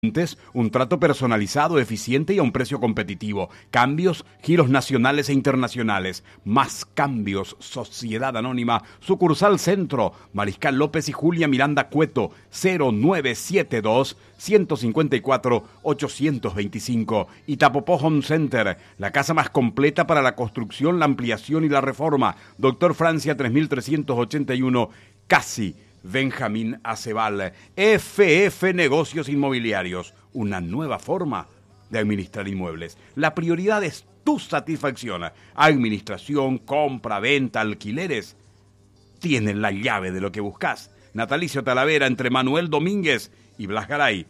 Un trato personalizado, eficiente y a un precio competitivo. Cambios, giros nacionales e internacionales. Más Cambios, Sociedad Anónima, sucursal Centro, Mariscal López y Julia Miranda Cueto, 0972-154-825. Itapopó Home Center, la casa más completa para la construcción, la ampliación y la reforma. Doctor Francia 3381, casi Benjamín Acebal. FF Negocios Inmobiliarios, una nueva forma de administrar inmuebles. La prioridad es tu satisfacción. Administración, compra, venta, alquileres. Tienen la llave de lo que buscas. Natalicio Talavera, entre Manuel Domínguez y Blas Garay.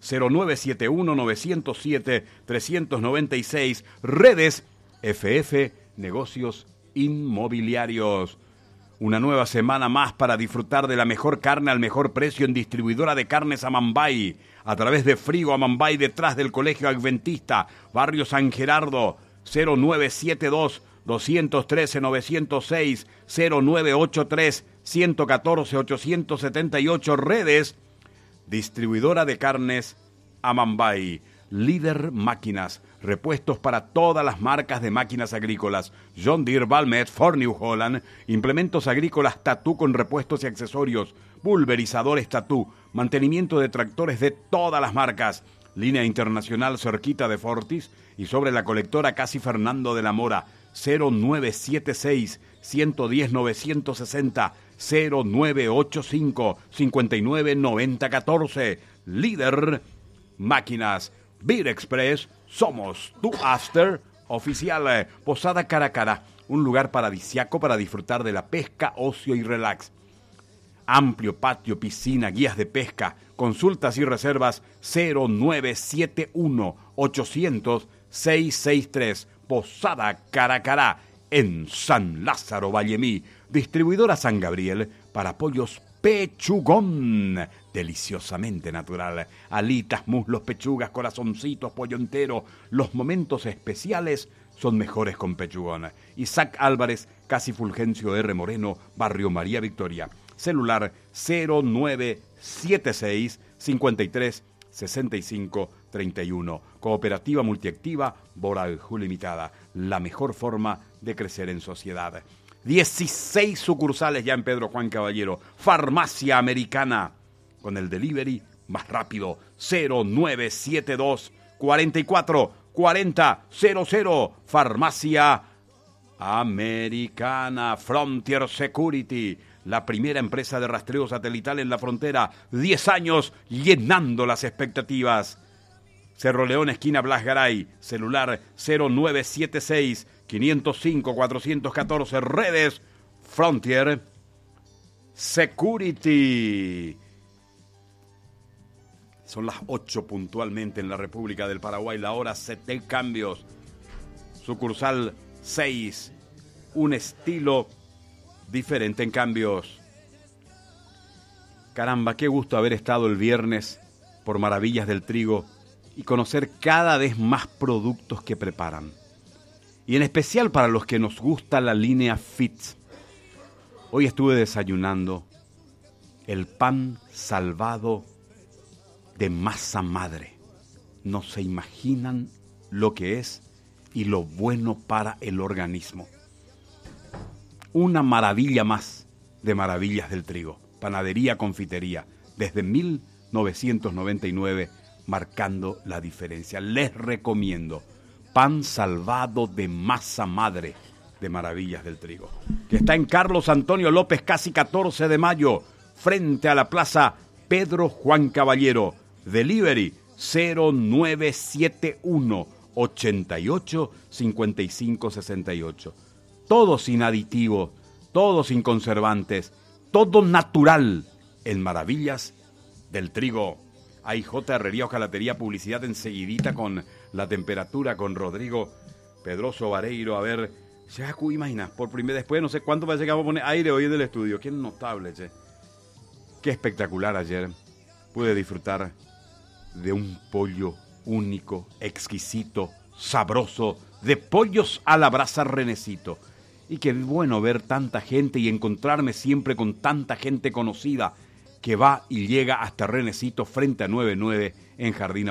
0971-907-396. Redes FF Negocios Inmobiliarios. Una nueva semana más para disfrutar de la mejor carne al mejor precio en Distribuidora de Carnes Amambay. A través de Frigo Amambay, detrás del Colegio Adventista, Barrio San Gerardo, 0972-213-906, 0983-114-878. Redes, Distribuidora de Carnes Amambay. Líder Máquinas, repuestos para todas las marcas de máquinas agrícolas. John Deere, Valmet, Ford New Holland, implementos agrícolas Tatú con repuestos y accesorios, pulverizadores Tatú, mantenimiento de tractores de todas las marcas. Línea internacional cerquita de Fortis y sobre la colectora Casi Fernando de la Mora, 0976-110-960, 0985-599014. Líder Máquinas. Beer Express, somos tu after oficial. Posada Caracara, un lugar paradisiaco para disfrutar de la pesca, ocio y relax. Amplio patio, piscina, guías de pesca, consultas y reservas 0971-800-663. Posada Caracara, en San Lázaro Vallemí. Distribuidora San Gabriel para pollos Pechugón, deliciosamente natural. Alitas, muslos, pechugas, corazoncitos, pollo entero. Los momentos especiales son mejores con Pechugón. Isaac Álvarez, casi Fulgencio R. Moreno, Barrio María Victoria. Celular 0976 53 65 31. Cooperativa Multiactiva Borajú Limitada. La mejor forma de crecer en sociedad. 16 sucursales ya en Pedro Juan Caballero. Farmacia Americana, con el delivery más rápido. 0972 44 40 00. Farmacia Americana. Frontier Security, la primera empresa de rastreo satelital en la frontera. 10 años llenando las expectativas. Cerro León, esquina Blas Garay. Celular 0976 505-414. Redes Frontier Security. Son las 8 puntualmente en la República del Paraguay. La hora 7 cambios. Sucursal 6. Un estilo diferente en cambios. Caramba, qué gusto haber estado el viernes por Maravillas del Trigo y conocer cada vez más productos que preparan. Y en especial para los que nos gusta la línea Fit. Hoy estuve desayunando el pan salvado de masa madre. No se imaginan lo que es y lo bueno para el organismo. Una maravilla más de Maravillas del Trigo. Panadería, confitería, desde 1999, marcando la diferencia. Les recomiendo pan salvado de masa madre de Maravillas del Trigo, que está en Carlos Antonio López, casi 14 de mayo, frente a la Plaza Pedro Juan Caballero. Delivery 0971 88 55 68. Todo sin aditivos, todo sin conservantes, todo natural en Maravillas del Trigo. AIJ, Herrería, Hojalatería, publicidad enseguidita con la temperatura, con Rodrigo Pedroso Vareiro. A ver, ya imaginas, por primera, después no sé cuánto parece que vamos a poner aire hoy en el estudio. Qué notable, che. Qué espectacular ayer. Pude disfrutar de un pollo único, exquisito, sabroso, de pollos a la brasa Renecito. Y qué bueno ver tanta gente y encontrarme siempre con tanta gente conocida que va y llega hasta Renecito frente a 99 en Jardín